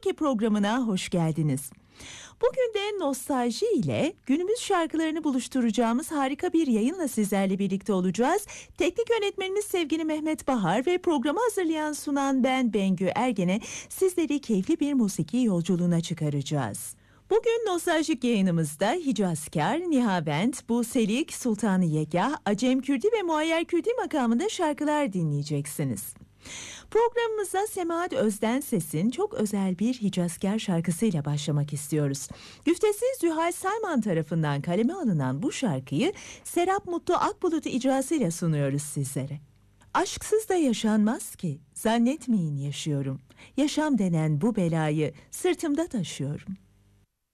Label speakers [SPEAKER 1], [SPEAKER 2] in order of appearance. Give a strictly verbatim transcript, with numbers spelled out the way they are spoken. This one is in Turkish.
[SPEAKER 1] Karaoke programına hoş geldiniz. Bugün de nostalji ile günümüz şarkılarını buluşturacağımız harika bir yayınla sizlerle birlikte olacağız. Teknik yönetmenimiz sevgili Mehmet Bahar ve programı hazırlayan sunan ben Bengü Ergen'e sizleri keyifli bir musiki yolculuğuna çıkaracağız. Bugün nostaljik yayınımızda Hicazkar, Nihavent, Buselik, Sultanı Yegah, Acem Kürdi ve Muayyer Kürdi makamında şarkılar dinleyeceksiniz. Programımıza Semahat Özden Ses'in çok özel bir Hicazkar şarkısıyla başlamak istiyoruz. Güftesi Zühal Salman tarafından kaleme alınan bu şarkıyı Serap Mutlu Akbulut icrasıyla sunuyoruz sizlere. Aşksız da yaşanmaz ki, zannetmeyin yaşıyorum. Yaşam denen bu belayı sırtımda taşıyorum.